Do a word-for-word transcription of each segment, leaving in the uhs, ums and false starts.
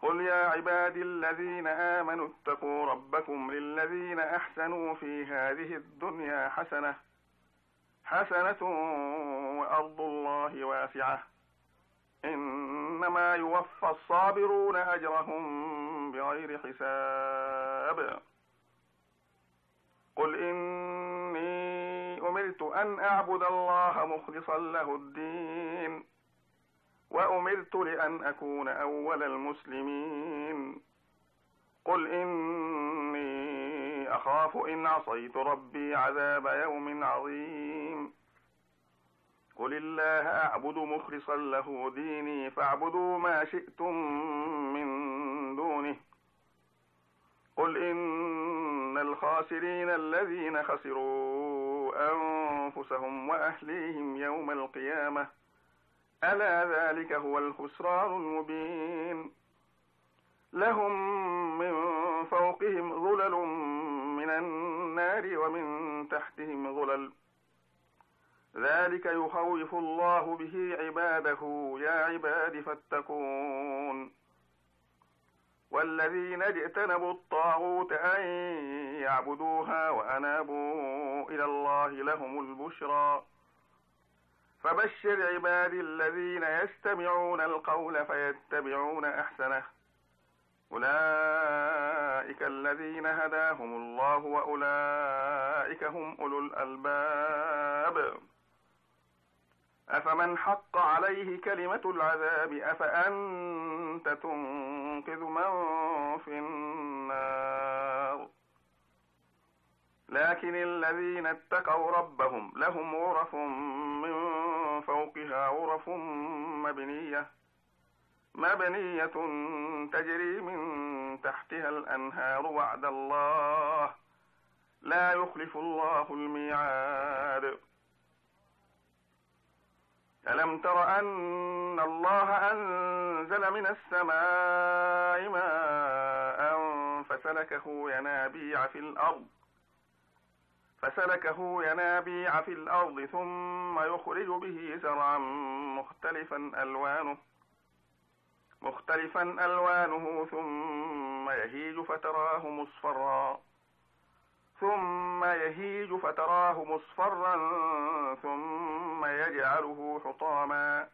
قل يا عبادي الذين آمنوا اتقوا ربكم للذين أحسنوا في هذه الدنيا حسنة حسنة وأرض الله واسعة إنما يوفى الصابرون أجرهم بغير حساب. قل إني أمرت أن أعبد الله مخلصا له الدين وأمرت لأن أكون أول المسلمين. قل إني أخاف إن عصيت ربي عذاب يوم عظيم. قل الله أعبد مخلصا له ديني فاعبدوا ما شئتم من دونه. قل إن الخاسرين الذين خسروا أنفسهم وأهليهم يوم القيامة ألا ذلك هو الخسران المبين. لهم من فوقهم ظلل من النار ومن تحتهم ظلل ذلك يخوف الله به عباده يا عباد فاتقون. والذين اجتنبوا الطاغوت أن يعبدوها وأنابوا إلى الله لهم البشرى. فبشر عبادي الذين يستمعون القول فيتبعون أحسنه أولئك الذين هداهم الله وأولئك هم أولو الألباب. أفمن حق عليه كلمة العذاب أفأنت تنقذ من في النار. لكن الذين اتقوا ربهم لهم غرف من فوقها غرف مبنية مبنية تجري من تحتها الأنهار وعد الله لا يخلف الله الميعاد. ألم تر أن الله أنزل من السماء ماء فسلكه ينابيع في الأرض فسلكه ينابيع في الأرض ثم يخرج به زرعا مختلفا ألوانه مختلفا ألوانه ثم يهيج فتراه مصفرا ثم يهيج فتراه مصفرا ثم يجعله حطاما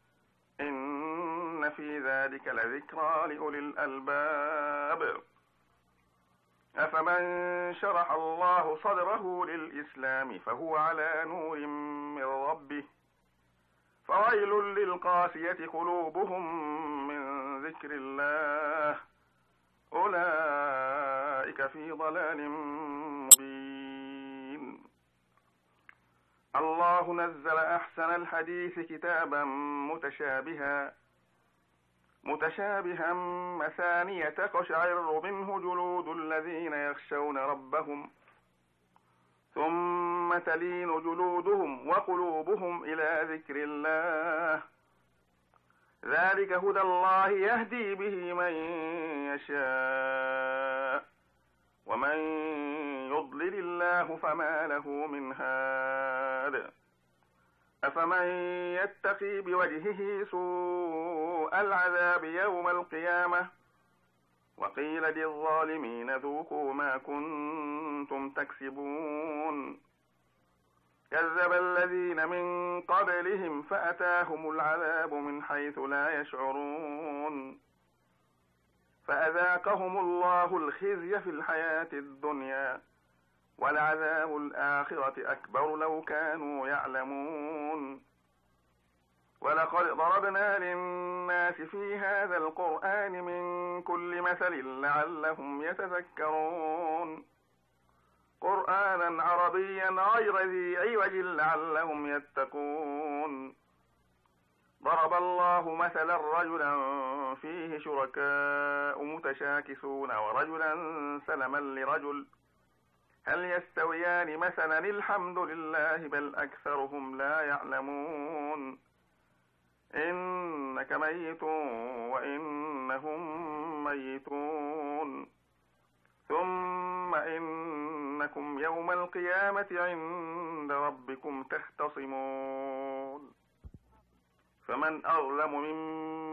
إن في ذلك لذكرى لأولي الألباب. أفمن شرح الله صدره للإسلام فهو على نور من ربه فويل للقاسية قلوبهم من ذكر الله أولئك في ضلال مبين. الله نزل أحسن الحديث كتابا متشابها متشابها مثانية تقشعر منه جلود الذين يخشون ربهم ثم تلين جلودهم وقلوبهم إلى ذكر الله ذلك هدى الله يهدي به من يشاء ومن يضلل الله فما له من هاد. أفمن يتقي بوجهه سوء العذاب يوم القيامة وقيل للظالمين ذوقوا ما كنتم تكسبون. كذب الذين من قبلهم فأتاهم العذاب من حيث لا يشعرون فأذاقهم الله الخزي في الحياة الدنيا ولعذاب الآخرة أكبر لو كانوا يعلمون. ولقد ضربنا للناس في هذا القرآن من كل مثل لعلهم يتذكرون قرآنا عربيا غير ذي عوج لعلهم يتقون. ضرب الله مثلا رجلا فيه شركاء متشاكسون ورجلا سلما لرجل هل يستويان مثلا الحمد لله بل أكثرهم لا يعلمون. إنك ميت وإنهم ميتون ثم إنكم يوم القيامة عند ربكم تختصمون. فمن أظلم ممن